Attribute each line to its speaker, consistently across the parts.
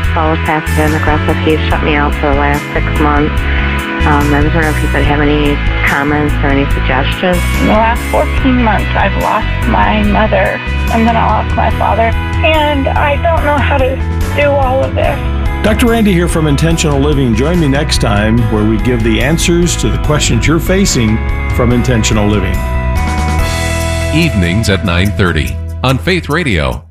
Speaker 1: follow passive and aggressive. He's shut me out for the last 6 months. I was wondering if you could have any comments or any suggestions.
Speaker 2: In the last 14 months, I've lost my mother, and then I lost my father, and I don't know how to do all of this.
Speaker 3: Dr. Randy here from Intentional Living. Join me next time where we give the answers to the questions you're facing from Intentional Living.
Speaker 4: Evenings at 9:30 on Faith Radio.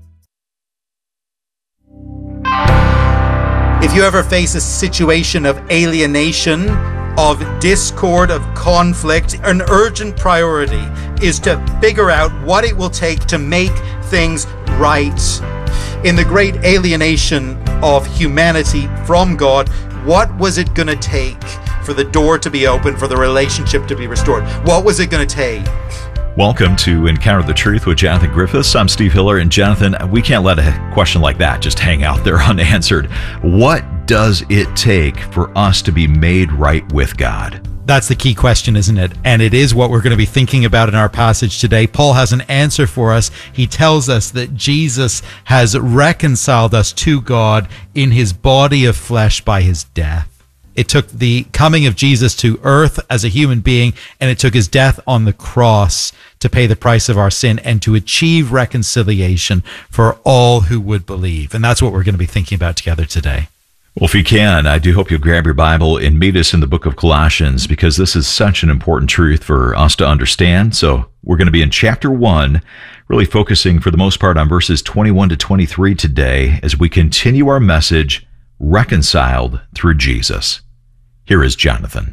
Speaker 5: If you ever face a situation of alienation, of discord, of conflict, an urgent priority is to figure out what it will take to make things right. In the great alienation of humanity from God, what was it going to take for the door to be open, for the relationship to be restored? What was it going to take?
Speaker 6: Welcome to Encounter the Truth with Jonathan Griffiths. I'm Steve Hiller, and Jonathan, we can't let a question like that just hang out there unanswered. What does it take for us to be made right with God?
Speaker 7: That's the key question, isn't it? And it is what we're going to be thinking about in our passage today. Paul has an answer for us. He tells us that Jesus has reconciled us to God in his body of flesh by his death. It took the coming of Jesus to earth as a human being, and it took his death on the cross to pay the price of our sin and to achieve reconciliation for all who would believe. And that's what we're going to be thinking about together today.
Speaker 6: Well, if you can, I do hope you'll grab your Bible and meet us in the book of Colossians, because this is such an important truth for us to understand. So we're going to be in chapter 1, really focusing for the most part on verses 21 to 23 today as we continue our message, Reconciled Through Jesus. Here is Jonathan.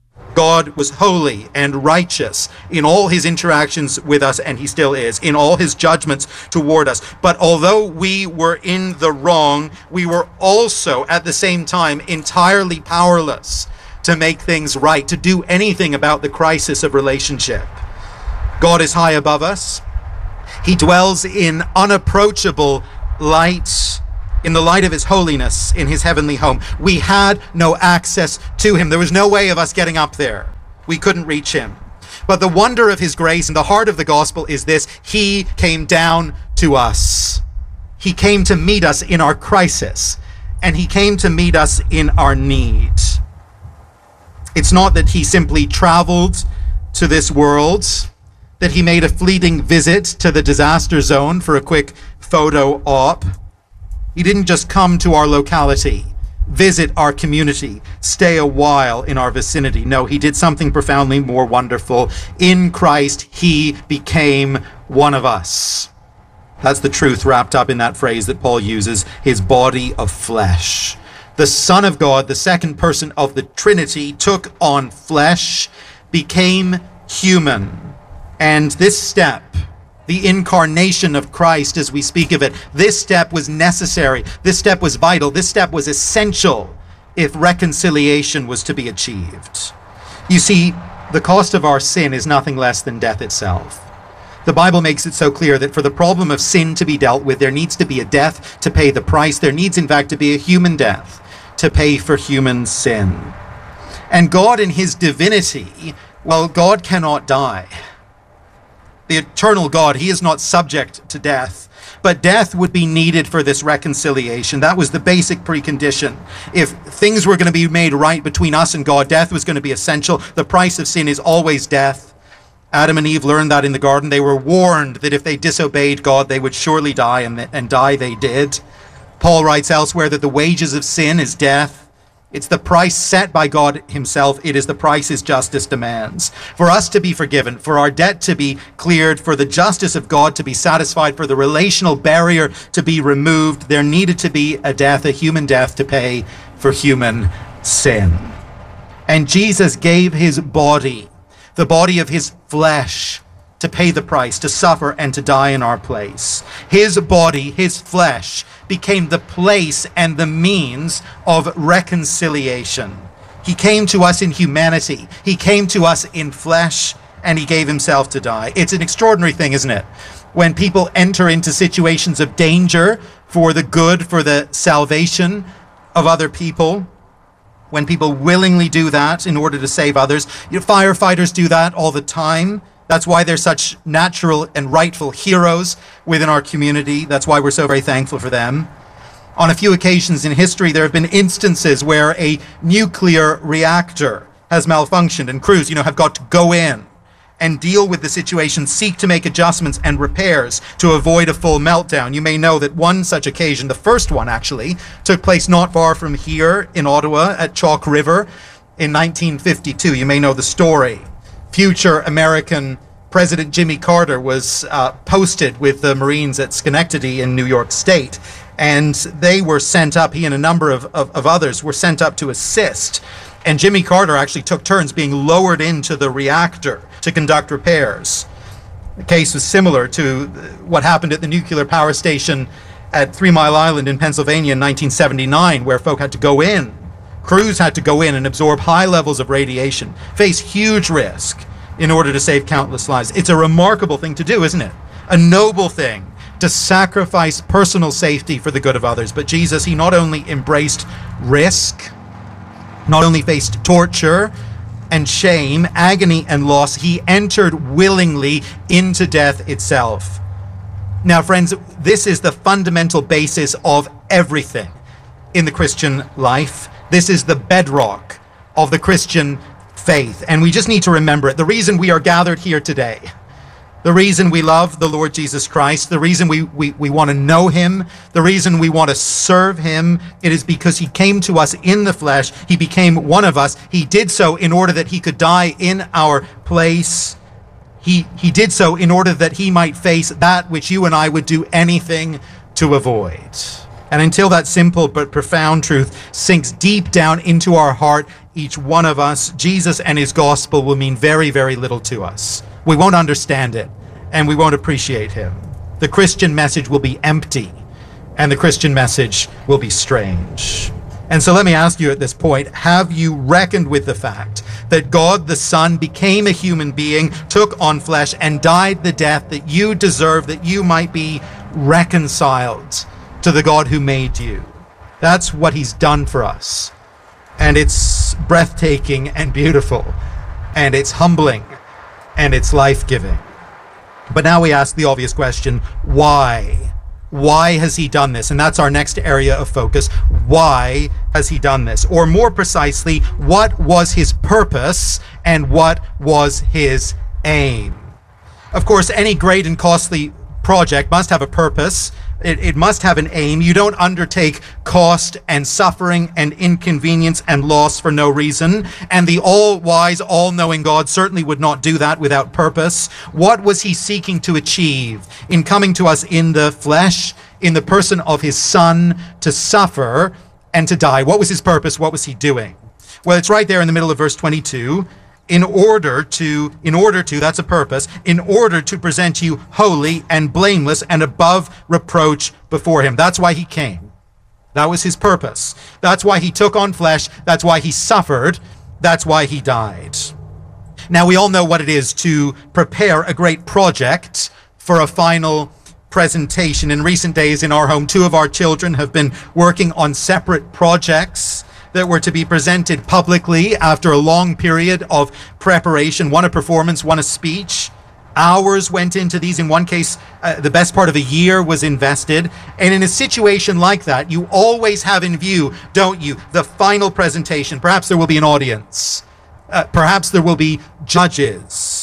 Speaker 5: God was holy and righteous in all his interactions with us, and he still is, in all his judgments toward us. But although we were in the wrong, we were also at the same time entirely powerless to make things right, to do anything about the crisis of relationship. God is high above us. He dwells in unapproachable light, in the light of his holiness, in his heavenly home. We had no access to him. There was no way of us getting up there. We couldn't reach him. But the wonder of his grace and the heart of the gospel is this: he came down to us. He came to meet us in our crisis, and he came to meet us in our need. It's not that he simply traveled to this world, that he made a fleeting visit to the disaster zone for a quick photo op. He didn't just come to our locality, visit our community, stay a while in our vicinity. No, he did something profoundly more wonderful. In Christ, he became one of us. That's the truth wrapped up in that phrase that Paul uses, his body of flesh. The Son of God, the second person of the Trinity, took on flesh, became human. And this step, the incarnation of Christ as we speak of it, this step was necessary. This step was vital. This step was essential if reconciliation was to be achieved. You see, the cost of our sin is nothing less than death itself. The Bible makes it so clear that for the problem of sin to be dealt with, there needs to be a death to pay the price. There needs, in fact, to be a human death to pay for human sin. And God in his divinity, well, God cannot die. The eternal God, he is not subject to death, but death would be needed for this reconciliation. That was the basic precondition. If things were going to be made right between us and God, death was going to be essential. The price of sin is always death. Adam and Eve learned that in the garden. They were warned that if they disobeyed God, they would surely die, and die they did. Paul writes elsewhere that the wages of sin is death. It's the price set by God himself. It is the price his justice demands. For us to be forgiven, for our debt to be cleared, for the justice of God to be satisfied, for the relational barrier to be removed, there needed to be a death, a human death, to pay for human sin. And Jesus gave his body, the body of his flesh, to pay the price, to suffer and to die in our place. His body, his flesh, became the place and the means of reconciliation. He came to us in humanity. He came to us in flesh, and he gave himself to die. It's an extraordinary thing, isn't it? When people enter into situations of danger for the good, for the salvation of other people, when people willingly do that in order to save others. Firefighters do that all the time. That's why they're such natural and rightful heroes within our community. That's why we're so very thankful for them. On a few occasions in history, there have been instances where a nuclear reactor has malfunctioned, and crews, have got to go in and deal with the situation, seek to make adjustments and repairs to avoid a full meltdown. You may know that one such occasion, the first one actually, took place not far from here in Ottawa at Chalk River in 1952. You may know the story. Future American President Jimmy Carter was posted with the Marines at Schenectady in New York State, and they were sent up, he and a number of others were sent up to assist. And Jimmy Carter actually took turns being lowered into the reactor to conduct repairs. The case was similar to what happened at the nuclear power station at 3 Mile Island in Pennsylvania in 1979, where folk had to go in. Crews had to go in and absorb high levels of radiation, face huge risk in order to save countless lives. It's a remarkable thing to do, isn't it? A noble thing to sacrifice personal safety for the good of others. But Jesus, he not only embraced risk, not only faced torture and shame, agony and loss, he entered willingly into death itself. Now, friends, this is the fundamental basis of everything in the Christian life. This is the bedrock of the Christian faith, and we just need to remember it. The reason we are gathered here today, the reason we love the Lord Jesus Christ, the reason we want to know him, the reason we want to serve him, it is because he came to us in the flesh. He became one of us. He did so in order that he could die in our place. He did so in order that he might face that which you and I would do anything to avoid. And until that simple but profound truth sinks deep down into our heart, each one of us, Jesus and his gospel will mean very, very little to us. We won't understand it, and we won't appreciate him. The Christian message will be empty, and the Christian message will be strange. And so let me ask you at this point, have you reckoned with the fact that God the Son became a human being, took on flesh, and died the death that you deserve, that you might be reconciled to the God who made you? That's what he's done for us. And it's breathtaking and beautiful, and it's humbling, and it's life-giving. But now we ask the obvious question, why? Why has he done this? And that's our next area of focus. Why has he done this? Or more precisely, what was his purpose and what was his aim? Of course, any great and costly project must have a purpose. It must have an aim. You don't undertake cost and suffering and inconvenience and loss for no reason. And the all-wise, all-knowing God certainly would not do that without purpose. What was he seeking to achieve in coming to us in the flesh, in the person of his Son, to suffer and to die? What was his purpose? What was he doing? Well, it's right there in the middle of verse 22. In order to, that's a purpose, in order to present you holy and blameless and above reproach before him. That's why he came. That was his purpose. That's why he took on flesh. That's why he suffered. That's why he died. Now, we all know what it is to prepare a great project for a final presentation. In recent days in our home, 2 of our children have been working on separate projects that were to be presented publicly after a long period of preparation, one a performance, one a speech. Hours went into these. In one case, the best part of a year was invested. And in a situation like that, you always have in view, don't you, the final presentation. Perhaps there will be an audience. Perhaps there will be judges.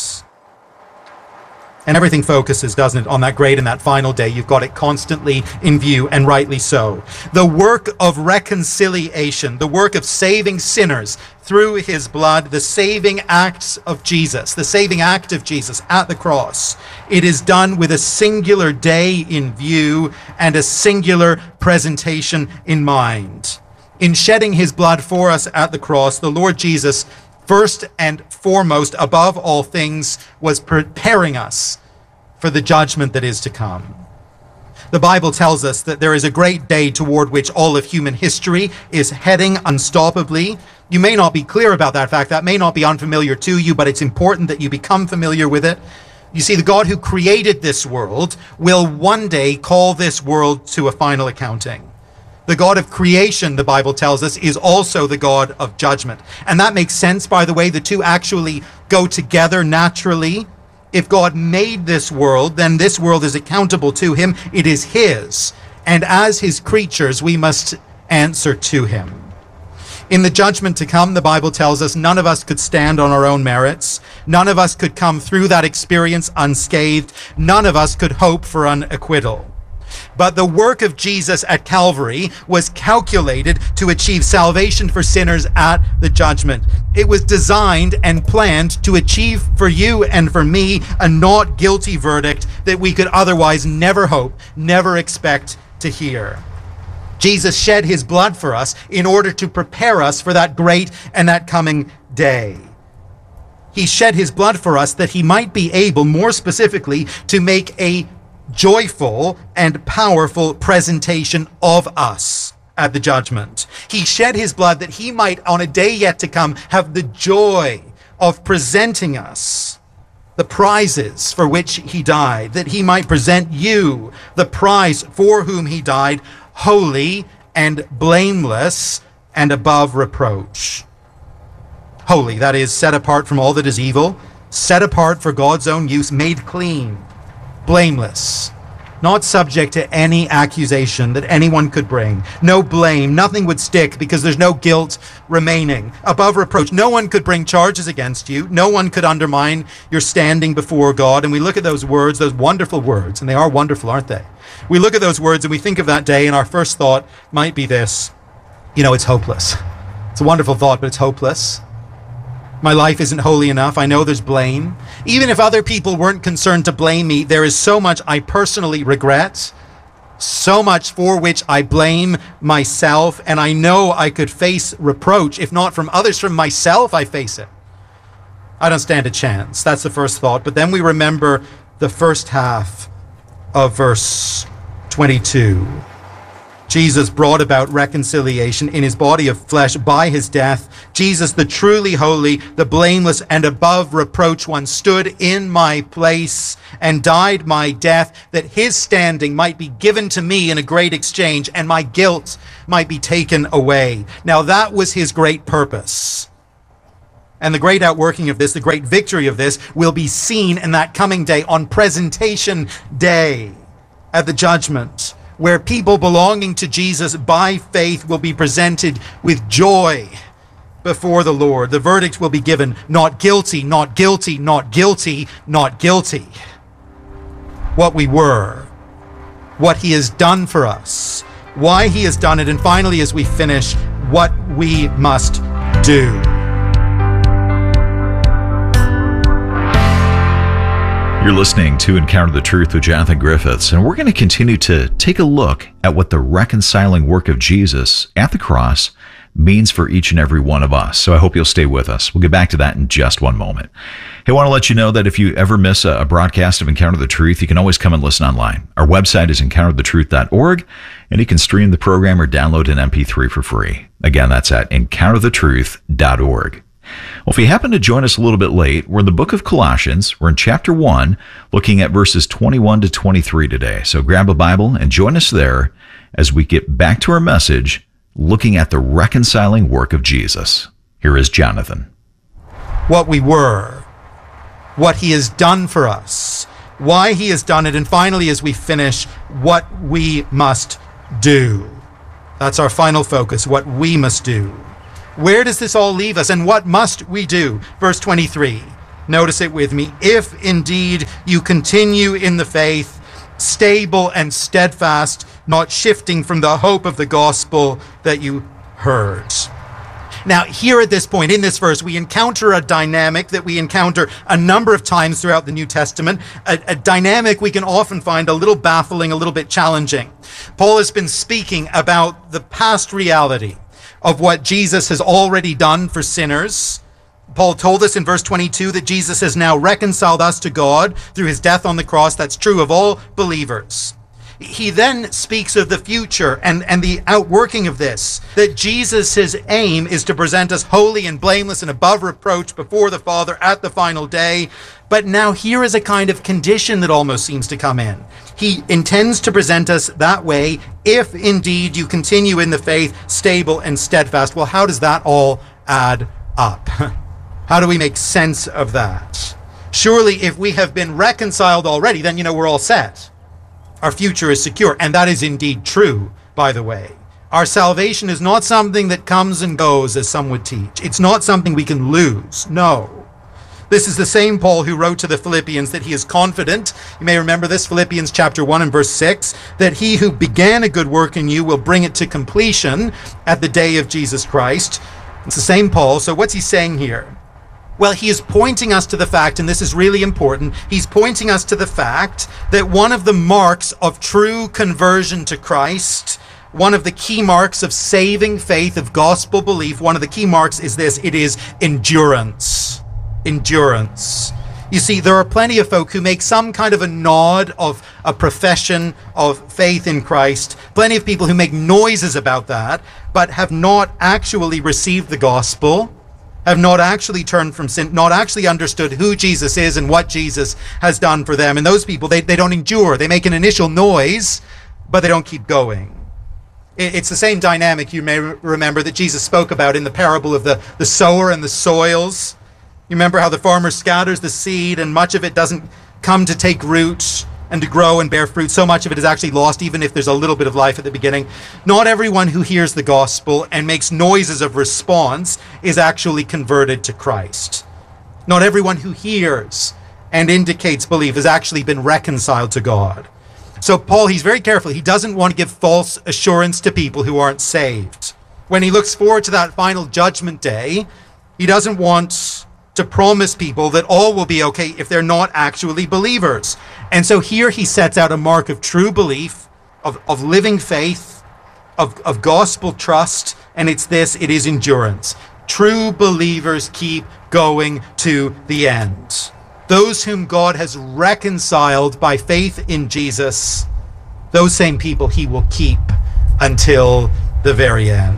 Speaker 5: And everything focuses, doesn't it, on that great and that final day. You've got it constantly in view, and rightly so. The work of reconciliation, the work of saving sinners through his blood, the saving acts of Jesus, the saving act of Jesus at the cross. It is done with a singular day in view and a singular presentation in mind. In shedding his blood for us at the cross, the Lord Jesus, first and foremost, above all things, was preparing us for the judgment that is to come. The Bible tells us that there is a great day toward which all of human history is heading unstoppably. You may not be clear about that fact. That may not be unfamiliar to you, but it's important that you become familiar with it. You see, the God who created this world will one day call this world to a final accounting. The God of creation, the Bible tells us, is also the God of judgment. And that makes sense, by the way. The two actually go together naturally. If God made this world, then this world is accountable to him. It is his. And as his creatures, we must answer to him. In the judgment to come, the Bible tells us none of us could stand on our own merits. None of us could come through that experience unscathed. None of us could hope for an acquittal. But the work of Jesus at Calvary was calculated to achieve salvation for sinners at the judgment. It was designed and planned to achieve for you and for me a not guilty verdict that we could otherwise never hope, never expect to hear. Jesus shed his blood for us in order to prepare us for that great and that coming day. He shed his blood for us that he might be able, more specifically, to make a joyful and powerful presentation of us at the judgment. He shed his blood that he might, on a day yet to come, have the joy of presenting us the prizes for which he died, that he might present you the prize for whom he died, holy and blameless and above reproach. Holy, that is, set apart from all that is evil, set apart for God's own use, made clean, blameless, not subject to any accusation that anyone could bring. No blame, nothing would stick because there's no guilt remaining. Above reproach, no one could bring charges against you. No one could undermine your standing before God. And we look at those words, those wonderful words, and they are wonderful, aren't they? We look at those words and we think of that day, and our first thought might be this: it's hopeless. It's a wonderful thought, but it's hopeless. My life isn't holy enough. I know there's blame. Even if other people weren't concerned to blame me, there is so much I personally regret, so much for which I blame myself, and I know I could face reproach, if not from others, from myself. I face it. I don't stand a chance. That's the first thought. But then we remember the first half of verse 22. Jesus brought about reconciliation in his body of flesh by his death. Jesus, the truly holy, the blameless and above reproach one, stood in my place and died my death, that his standing might be given to me in a great exchange and my guilt might be taken away. Now that was his great purpose. And the great outworking of this, the great victory of this, will be seen in that coming day, on presentation day at the judgment, where people belonging to Jesus by faith will be presented with joy before the Lord. The verdict will be given: not guilty, not guilty, not guilty, not guilty. What we were, what he has done for us, why he has done it, and finally, as we finish, what we must do.
Speaker 6: You're listening to Encounter the Truth with Jonathan Griffiths, and we're going to continue to take a look at what the reconciling work of Jesus at the cross means for each and every one of us. So I hope you'll stay with us. We'll get back to that in just one moment. Hey, I want to let you know that if you ever miss a broadcast of Encounter the Truth, you can always come and listen online. Our website is encounterthetruth.org, and you can stream the program or download an MP3 for free. Again, that's at encounterthetruth.org. Well, if you happen to join us a little bit late, we're in the book of Colossians. We're in chapter 1, looking at verses 21 to 23 today. So grab a Bible and join us there as we get back to our message, looking at the reconciling work of Jesus. Here is Jonathan.
Speaker 5: What we were, what he has done for us, why he has done it, and finally, as we finish, what we must do. That's our final focus, what we must do. Where does this all leave us, and what must we do? Verse 23. Notice it with me. If indeed you continue in the faith, stable and steadfast, not shifting from the hope of the gospel that you heard. Now, here at this point, in this verse, we encounter a dynamic that we encounter a number of times throughout the New Testament, a dynamic we can often find a little baffling, a little bit challenging. Paul has been speaking about the past reality of what Jesus has already done for sinners. Paul told us in verse 22 that Jesus has now reconciled us to God through his death on the cross. That's true of all believers. He then speaks of the future and the outworking of this, that Jesus' aim is to present us holy and blameless and above reproach before the Father at the final day. But now here is a kind of condition that almost seems to come in. He intends to present us that way if indeed you continue in the faith, stable and steadfast. Well, how does that all add up? How do we make sense of that? Surely if we have been reconciled already, then we're all set. Our future is secure. And that is indeed true, by the way. Our salvation is not something that comes and goes, as some would teach. It's not something we can lose. No. This is the same Paul who wrote to the Philippians that he is confident. You may remember this, Philippians chapter 1 and verse 6, that he who began a good work in you will bring it to completion at the day of Jesus Christ. It's the same Paul. So what's he saying here? Well, he is pointing us to the fact, and this is really important, he's pointing us to the fact that one of the marks of true conversion to Christ, one of the key marks of saving faith, of gospel belief, one of the key marks is this: it is endurance. Endurance. You see, there are plenty of folk who make some kind of a nod of a profession of faith in Christ, plenty of people who make noises about that, but have not actually received the gospel, have not actually turned from sin, not actually understood who Jesus is and what Jesus has done for them. And those people, they don't endure. They make an initial noise, but they don't keep going. It's the same dynamic you may remember that Jesus spoke about in the parable of the sower and the soils. You remember how the farmer scatters the seed and much of it doesn't come to take root and to grow and bear fruit. So much of it is actually lost, even if there's a little bit of life at the beginning. Not everyone who hears the gospel and makes noises of response is actually converted to Christ. Not everyone who hears and indicates belief has actually been reconciled to God. So Paul, he's very careful. He doesn't want to give false assurance to people who aren't saved. When he looks forward to that final judgment day, he doesn't want to promise people that all will be okay if they're not actually believers. And so here he sets out a mark of true belief, of living faith, of gospel trust, and it's this: it is endurance. True believers keep going to the end. Those whom God has reconciled by faith in Jesus, those same people he will keep until the very end.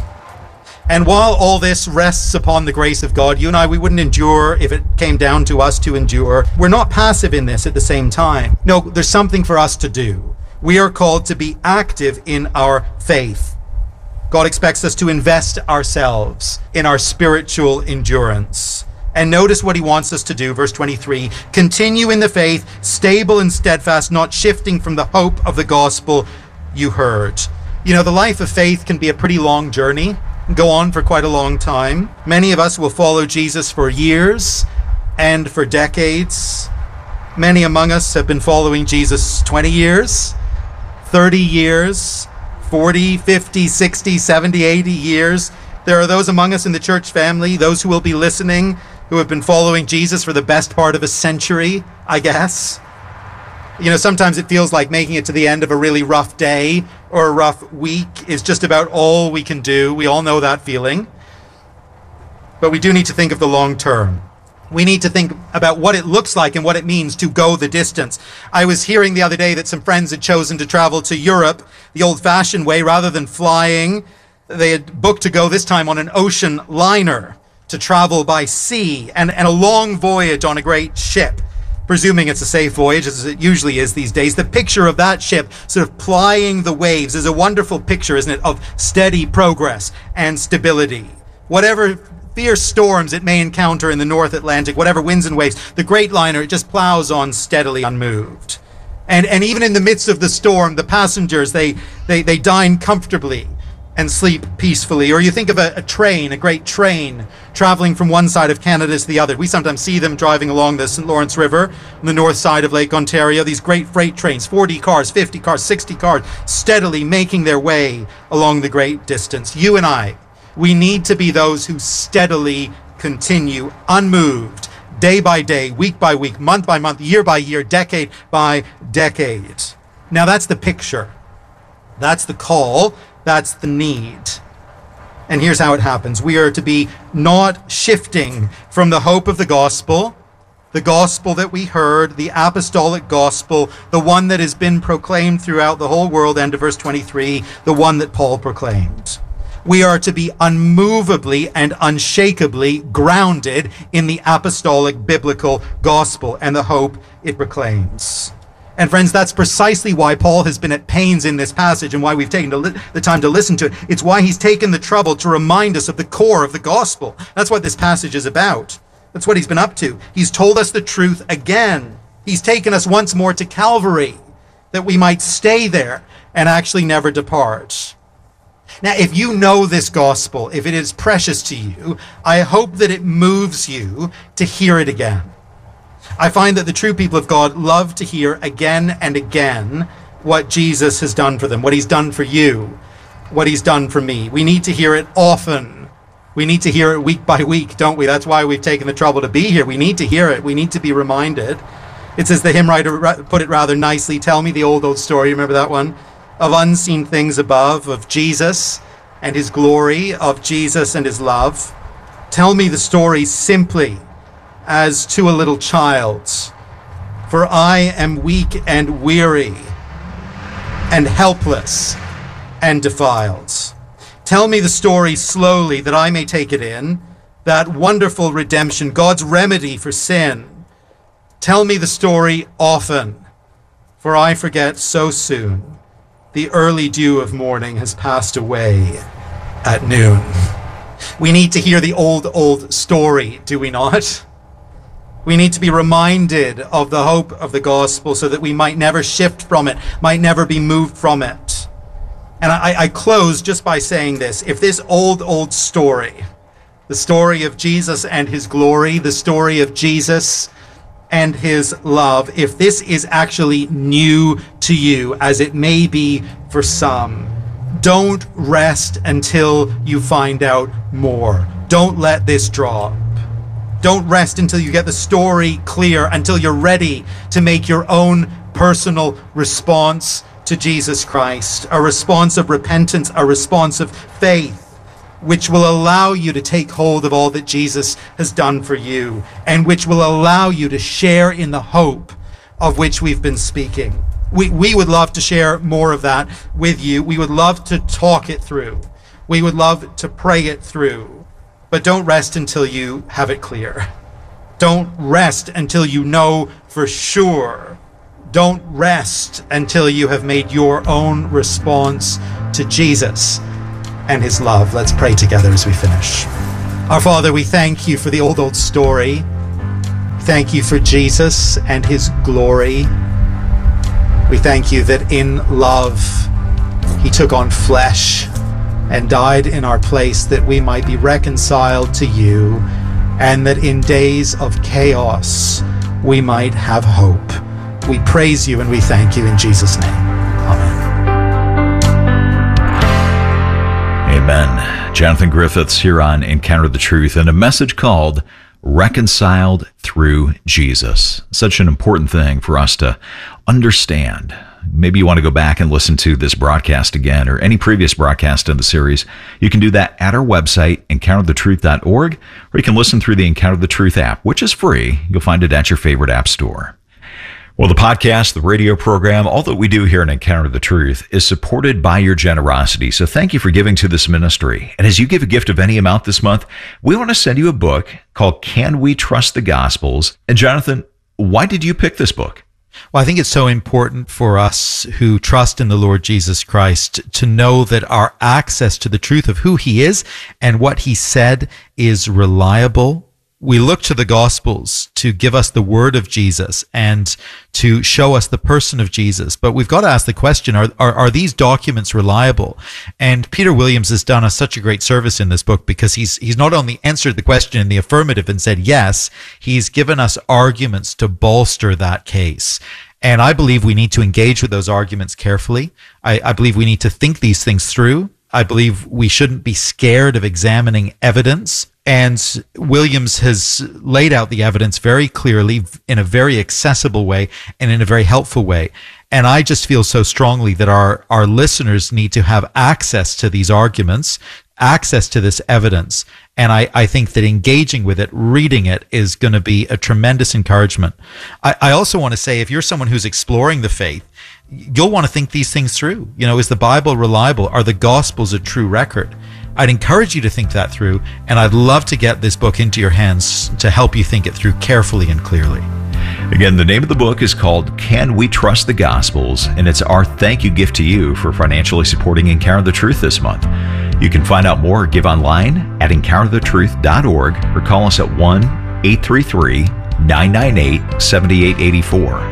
Speaker 5: And while all this rests upon the grace of God, you and I, we wouldn't endure if it came down to us to endure. We're not passive in this at the same time. No, there's something for us to do. We are called to be active in our faith. God expects us to invest ourselves in our spiritual endurance. And notice what he wants us to do, verse 23, continue in the faith, stable and steadfast, not shifting from the hope of the gospel you heard. You know, the life of faith can be a pretty long journey, go on for quite a long time. Many of us will follow Jesus for years and for decades. Many among us have been following Jesus 20 years, 30 years, 40, 50, 60, 70, 80 years. There are those among us in the church family, those who will be listening, who have been following Jesus for the best part of a century, I guess. You know, sometimes it feels like making it to the end of a really rough day or a rough week is just about all we can do. We all know that feeling. But we do need to think of the long term. We need to think about what it looks like and what it means to go the distance. I was hearing the other day that some friends had chosen to travel to Europe the old-fashioned way rather than flying. They had booked to go this time on an ocean liner to travel by sea and a long voyage on a great ship. Presuming it's a safe voyage, as it usually is these days. The picture of that ship sort of plying the waves is a wonderful picture, isn't it, of steady progress and stability. Whatever fierce storms it may encounter in the North Atlantic, whatever winds and waves, the great liner, it just plows on steadily, unmoved. And even in the midst of the storm, the passengers, they dine comfortably and sleep peacefully. Or you think of a train, a great train, traveling from one side of Canada to the other. We sometimes see them driving along the St. Lawrence River on the north side of Lake Ontario, these great freight trains, 40 cars, 50 cars, 60 cars, steadily making their way along the great distance. You and I, we need to be those who steadily continue, unmoved, day by day, week by week, month by month, year by year, decade by decade. Now that's the picture. That's the call. That's the need. And here's how it happens. We are to be not shifting from the hope of the gospel that we heard, the apostolic gospel, the one that has been proclaimed throughout the whole world, end of verse 23, the one that Paul proclaimed. We are to be unmovably and unshakably grounded in the apostolic biblical gospel and the hope it proclaims. And friends, that's precisely why Paul has been at pains in this passage and why we've taken the time to listen to it. It's why he's taken the trouble to remind us of the core of the gospel. That's what this passage is about. That's what he's been up to. He's told us the truth again. He's taken us once more to Calvary. that we might stay there and actually never depart. Now, if you know this gospel, if it is precious to you, I hope that it moves you to hear it again. I find that the true people of God love to hear again and again what Jesus has done for them, what he's done for you, what he's done for me. We need to hear it often. We need to hear it week by week, don't we? That's why we've taken the trouble to be here. We need to hear it. We need to be reminded. It's as the hymn writer put it rather nicely, tell me the old story, remember that one? Of unseen things above, of Jesus and his glory, of Jesus and his love. Tell me the story simply as to a little child, for I am weak and weary and helpless and defiled. Tell me the story slowly that I may take it in, that wonderful redemption, God's remedy for sin. Tell me the story often, for I forget so soon. The early dew of morning has passed away at noon. We need to hear the old story, do we not? We need to be reminded of the hope of the gospel so that we might never shift from it, might never be moved from it. And I close just by saying this. If this old story, the story of Jesus and his glory, the story of Jesus and his love, if this is actually new to you, as it may be for some, don't rest until you find out more. Don't let this drop. Don't rest until you get the story clear, until you're ready to make your own personal response to Jesus Christ, a response of repentance, a response of faith, which will allow you to take hold of all that Jesus has done for you, and which will allow you to share in the hope of which we've been speaking. We would love to share more of that with you. We would love to talk it through. We would love to pray it through. But don't rest until you have it clear. Don't rest until you know for sure. Don't rest until you have made your own response to Jesus and his love. Let's pray together as we finish. Our Father, we thank you for the old story. Thank you for Jesus and his glory. We thank you that in love he took on flesh and died in our place that we might be reconciled to you, and that in days of chaos we might have hope. We praise you and we thank you in Jesus' name. Amen.
Speaker 6: Amen. Jonathan Griffiths here on Encounter the Truth, and a message called Reconciled Through Jesus. Such an important thing for us to understand. Maybe you want to go back and listen to this broadcast again, or any previous broadcast in the series. You can do that at our website, encounterthetruth.org, or you can listen through the Encounter the Truth app, which is free. You'll find it at your favorite app store. Well, the podcast, the radio program, all that we do here in Encounter the Truth is supported by your generosity. So thank you for giving to this ministry. And as you give a gift of any amount this month, we want to send you a book called Can We Trust the Gospels? And Jonathan, why did you pick this book?
Speaker 7: Well, I think it's so important for us who trust in the Lord Jesus Christ to know that our access to the truth of who he is and what he said is reliable. We look to the Gospels to give us the word of Jesus and to show us the person of Jesus. But we've got to ask the question, are these documents reliable? And Peter Williams has done us such a great service in this book, because he's not only answered the question in the affirmative and said yes, he's given us arguments to bolster that case. And I believe we need to engage with those arguments carefully. I believe we need to think these things through. I believe we shouldn't be scared of examining evidence. And Williams has laid out the evidence very clearly in a very accessible way and in a very helpful way. And I just feel so strongly that our listeners need to have access to these arguments, access to this evidence. And I think that engaging with it, reading it, is going to be a tremendous encouragement. I also want to say, if you're someone who's exploring the faith, you'll want to think these things through. You know, is the Bible reliable? Are the Gospels a true record? I'd encourage you to think that through, and I'd love to get this book into your hands to help you think it through carefully and clearly.
Speaker 6: Again, the name of the book is called Can We Trust the Gospels? And it's our thank you gift to you for financially supporting Encounter the Truth this month. You can find out more or give online at encounterthetruth.org, or call us at 1-833-998-7884.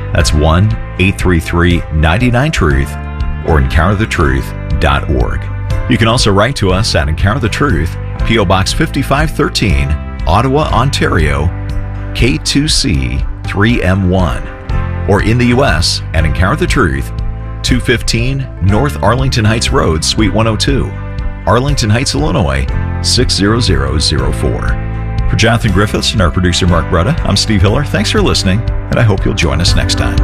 Speaker 6: That's 1-833-99-TRUTH or encounterthetruth.org. You can also write to us at Encounter the Truth, P.O. Box 5513, Ottawa, Ontario, K2C 3M1, or in the U.S. at Encounter the Truth, 215 North Arlington Heights Road, Suite 102, Arlington Heights, Illinois, 60004. For Jonathan Griffiths and our producer Mark Bretta, I'm Steve Hiller. Thanks for listening, and I hope you'll join us next time.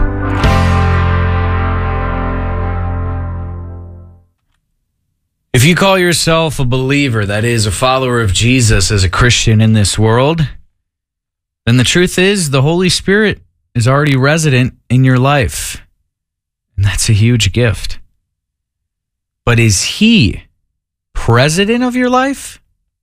Speaker 8: If you call yourself a believer, that is, a follower of Jesus as a Christian in this world, then the truth is the Holy Spirit is already resident in your life. And that's a huge gift. But is He president of your life?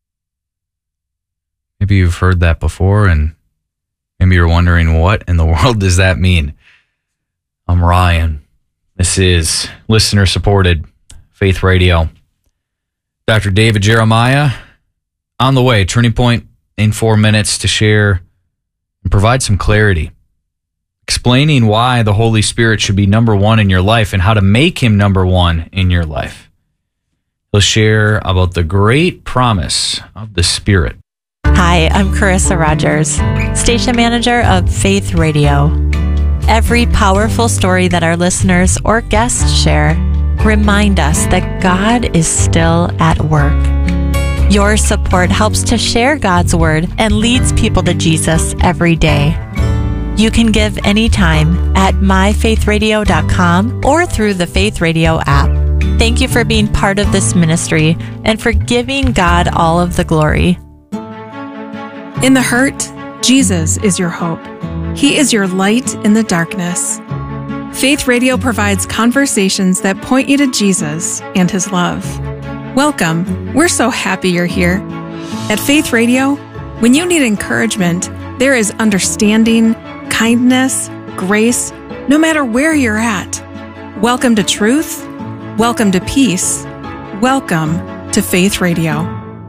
Speaker 8: Maybe you've heard that before, and maybe you're wondering, what in the world does that mean? I'm Ryan. This is listener-supported Faith Radio. Dr. David Jeremiah on the way. Turning Point in 4 minutes to share and provide some clarity, explaining why the Holy Spirit should be number one in your life and how to make Him number one in your life. He'll share about the great promise of the Spirit.
Speaker 9: Hi, I'm Carissa Rogers, station manager of Faith Radio. Every powerful story that our listeners or guests share remind us that God is still at work. Your support helps to share God's word and leads people to Jesus every day. You can give anytime at myfaithradio.com or through the Faith Radio app. Thank you for being part of this ministry and for giving God all of the glory.
Speaker 10: In the hurt, Jesus is your hope. He is your light in the darkness. Faith Radio provides conversations that point you to Jesus and His love. Welcome. We're so happy you're here. At Faith Radio, when you need encouragement, there is understanding, kindness, grace, no matter where you're at. Welcome to truth. Welcome to peace. Welcome to Faith Radio.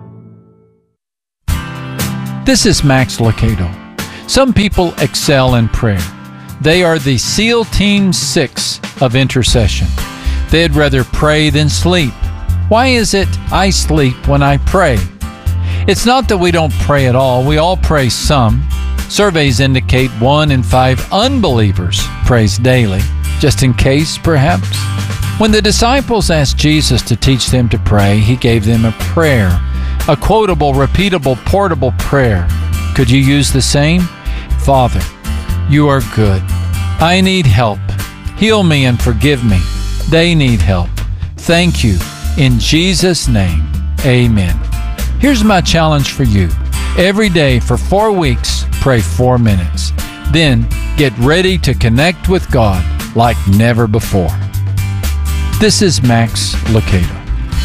Speaker 11: This is Max Lucado. Some people excel in prayer. They are the SEAL Team 6 of intercession. They'd rather pray than sleep. Why is it I sleep when I pray? It's not that we don't pray at all. We all pray some. Surveys indicate 1 in 5 unbelievers prays daily, just in case, perhaps. When the disciples asked Jesus to teach them to pray, He gave them a prayer, a quotable, repeatable, portable prayer. Could you use the same? Father, You are good. I need help. Heal me and forgive me. They need help. Thank You. In Jesus' name, amen. Here's my challenge for you. Every day for 4 weeks, pray 4 minutes. Then get ready to connect with God like never before. This is Max Lucado.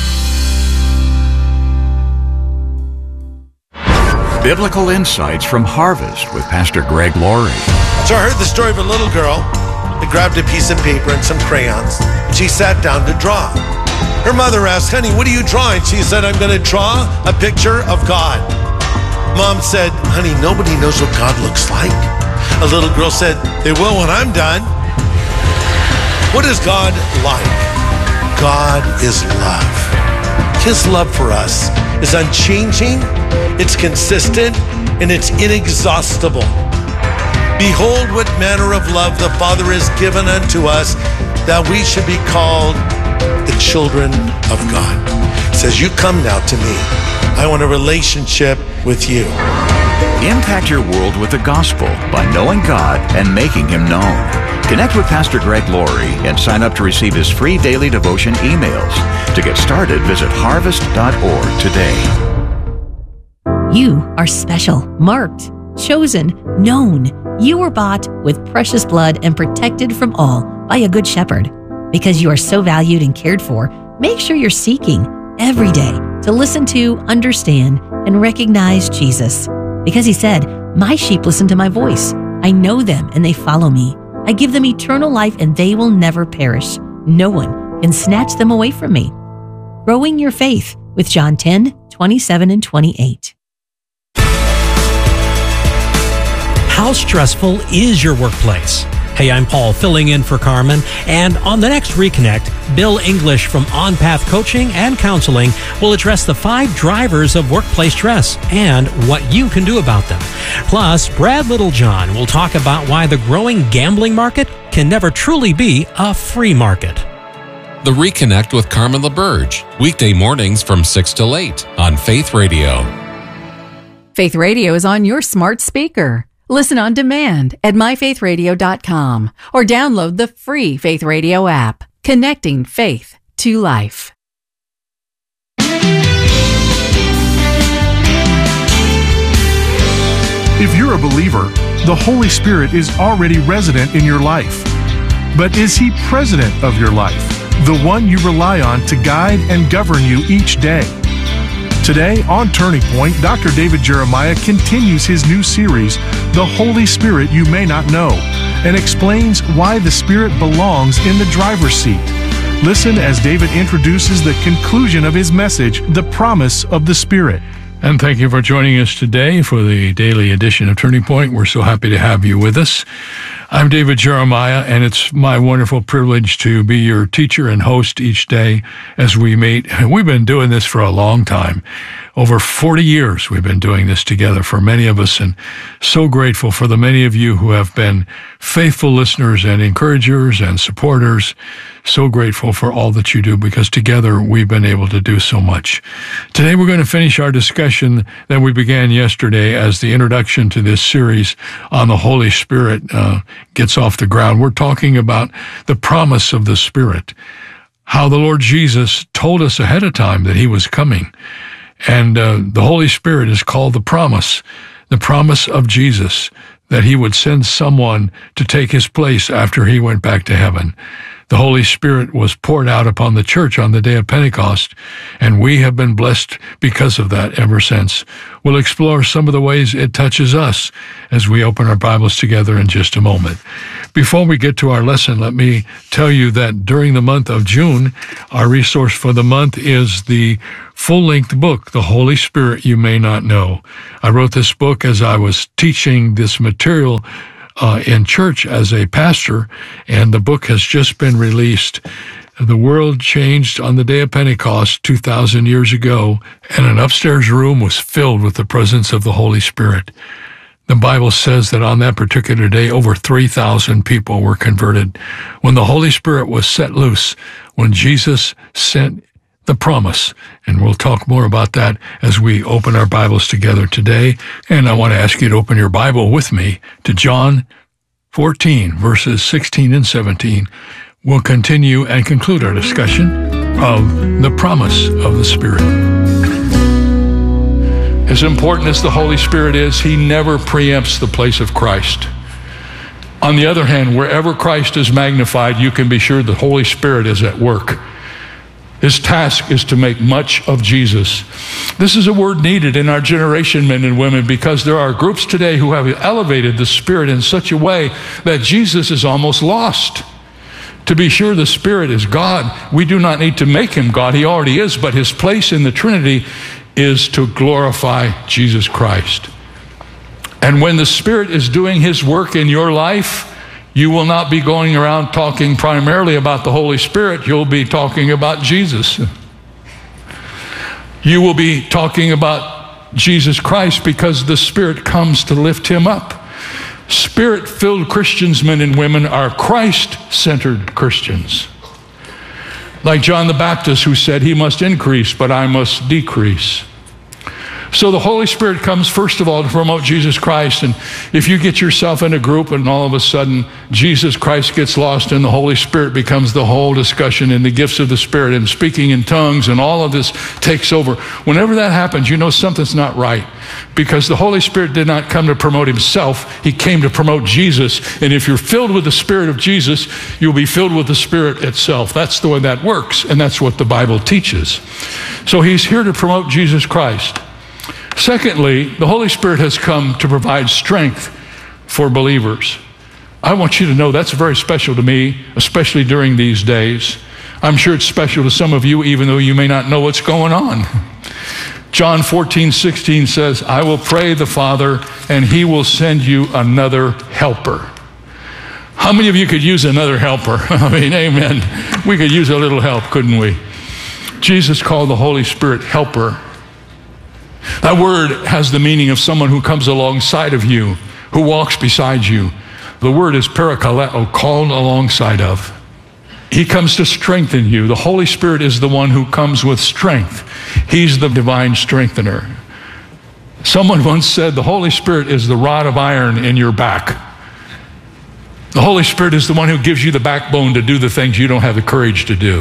Speaker 12: Biblical Insights from Harvest with Pastor Greg Laurie.
Speaker 13: So I heard the story of a little girl that grabbed a piece of paper and some crayons, and she sat down to draw. Her mother asked, honey, what are you drawing? She said, I'm going to draw a picture of God. Mom said, honey, nobody knows what God looks like. A little girl said, they will when I'm done. What is God like? God is love. His love for us is unchanging, it's consistent, and it's inexhaustible. Behold what manner of love the Father has given unto us, that we should be called the children of God. He says, you come now to me. I want a relationship with you.
Speaker 12: Impact your world with the gospel by knowing God and making Him known. Connect with Pastor Greg Laurie and sign up to receive his free daily devotion emails. To get started, visit harvest.org today.
Speaker 14: You are special, marked, chosen, known. You were bought with precious blood and protected from all by a good shepherd. Because you are so valued and cared for, make sure you're seeking every day to listen to, understand, and recognize Jesus. Because He said, my sheep listen to my voice. I know them and they follow me. I give them eternal life and they will never perish. No one can snatch them away from me. Growing your faith with John 10:27 and 28.
Speaker 15: How stressful is your workplace? Hey, I'm Paul, filling in for Carmen. And on the next Reconnect, Bill English from On Path Coaching and Counseling will address the 5 drivers of workplace stress and what you can do about them. Plus, Brad Littlejohn will talk about why the growing gambling market can never truly be a free market.
Speaker 4: The Reconnect with Carmen LaBerge, weekday mornings from 6 till 8 on Faith Radio.
Speaker 16: Faith Radio is on your smart speaker. Listen on demand at myfaithradio.com or download the free Faith Radio app, connecting faith to life.
Speaker 17: If you're a believer, the Holy Spirit is already resident in your life. But is He president of your life, the one you rely on to guide and govern you each day? Today on Turning Point, Dr. David Jeremiah continues his new series, The Holy Spirit You May Not Know, and explains why the Spirit belongs in the driver's seat. Listen as David introduces the conclusion of his message, The Promise of the Spirit.
Speaker 18: And thank you for joining us today for the daily edition of Turning Point. We're so happy to have you with us. I'm David Jeremiah, and it's my wonderful privilege to be your teacher and host each day as we meet. We've been doing this for a long time. Over 40 years we've been doing this together for many of us, and so grateful for the many of you who have been faithful listeners and encouragers and supporters. So grateful for all that you do, because together we've been able to do so much. Today we're going to finish our discussion that we began yesterday as the introduction to this series on the Holy Spirit gets off the ground. We're talking about the promise of the Spirit, how the Lord Jesus told us ahead of time that He was coming. And the Holy Spirit is called the promise of Jesus, that He would send someone to take His place after He went back to heaven. The Holy Spirit was poured out upon the church on the day of Pentecost, and we have been blessed because of that ever since. We'll explore some of the ways it touches us as we open our Bibles together in just a moment. Before we get to our lesson, let me tell you that during the month of June, our resource for the month is the full-length book, The Holy Spirit You May Not Know. I wrote this book as I was teaching this material in church as a pastor, and the book has just been released. The world changed on the day of Pentecost 2,000 years ago, and an upstairs room was filled with the presence of the Holy Spirit. The Bible says that on that particular day, over 3,000 people were converted. When the Holy Spirit was set loose, when Jesus sent the promise, and we'll talk more about that as we open our Bibles together today. And I want to ask you to open your Bible with me to John 14, verses 16 and 17. We'll continue and conclude our discussion of the promise of the Spirit. As important as the Holy Spirit is, He never preempts the place of Christ. On the other hand, wherever Christ is magnified, you can be sure the Holy Spirit is at work. His task is to make much of Jesus. This is a word needed in our generation, men and women, because there are groups today who have elevated the Spirit in such a way that Jesus is almost lost. To be sure, the Spirit is God. We do not need to make Him God. He already is, but His place in the Trinity is to glorify Jesus Christ. And when the Spirit is doing His work in your life, you will not be going around talking primarily about the Holy Spirit. You'll be talking about Jesus. You will be talking about Jesus Christ, because the Spirit comes to lift Him up. Spirit-filled Christians, men and women, are Christ-centered Christians. Like John the Baptist, who said, He must increase, but I must decrease. So the Holy Spirit comes, first of all, to promote Jesus Christ. And if you get yourself in a group and all of a sudden Jesus Christ gets lost and the Holy Spirit becomes the whole discussion, and the gifts of the Spirit and speaking in tongues and all of this takes over, whenever that happens, you know something's not right. Because the Holy Spirit did not come to promote Himself. He came to promote Jesus. And if you're filled with the Spirit of Jesus, you'll be filled with the Spirit itself. That's the way that works. And that's what the Bible teaches. So He's here to promote Jesus Christ. Secondly, the Holy Spirit has come to provide strength for believers. I want you to know that's very special to me, especially during these days. I'm sure it's special to some of you, even though you may not know what's going on. John 14:16 says, I will pray the Father, and He will send you another helper. How many of you could use another helper? I mean, amen. We could use a little help, couldn't we? Jesus called the Holy Spirit helper. That word has the meaning of someone who comes alongside of you, who walks beside you. The word is parakaleo, called alongside of. He comes to strengthen you. The Holy Spirit is the one who comes with strength. He's the divine strengthener. Someone once said the Holy Spirit is the rod of iron in your back. The Holy Spirit is the one who gives you the backbone to do the things you don't have the courage to do.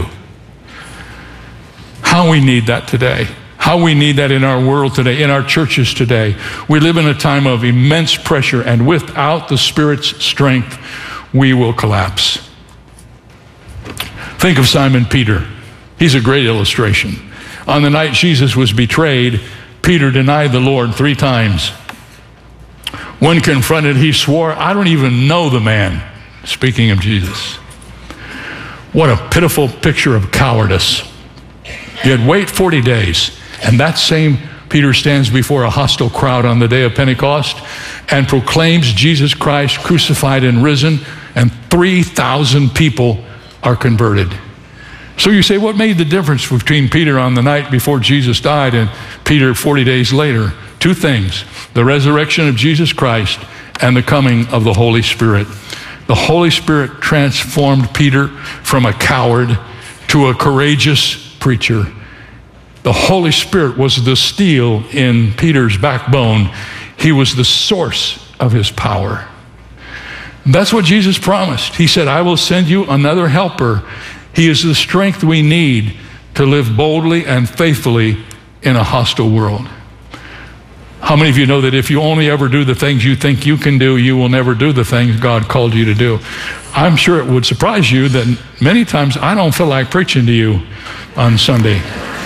Speaker 18: How we need that today. How we need that in our world today, in our churches today. We live in a time of immense pressure, and without the Spirit's strength, we will collapse. Think of Simon Peter. He's a great illustration. On the night Jesus was betrayed, Peter denied the Lord 3 times. When confronted, he swore, "I don't even know the man." Speaking of Jesus. What a pitiful picture of cowardice. You had wait 40 days, and that same Peter stands before a hostile crowd on the day of Pentecost and proclaims Jesus Christ crucified and risen, and 3,000 people are converted. So you say, what made the difference between Peter on the night before Jesus died and Peter 40 days later? 2 things: the resurrection of Jesus Christ and the coming of the Holy Spirit. The Holy Spirit transformed Peter from a coward to a courageous preacher. The Holy Spirit was the steel in Peter's backbone. He was the source of his power. That's what Jesus promised. He said, "I will send you another helper." He is the strength we need to live boldly and faithfully in a hostile world. How many of you know that if you only ever do the things you think you can do, you will never do the things God called you to do? I'm sure it would surprise you that many times I don't feel like preaching to you on Sunday.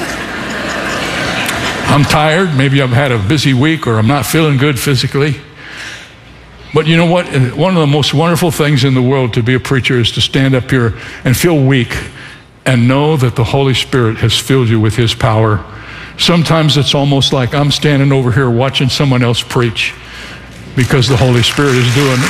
Speaker 18: I'm tired. Maybe I've had a busy week, or I'm not feeling good physically. But you know what? One of the most wonderful things in the world to be a preacher is to stand up here and feel weak and know that the Holy Spirit has filled you with His power. Sometimes it's almost like I'm standing over here watching someone else preach because the Holy Spirit is doing it.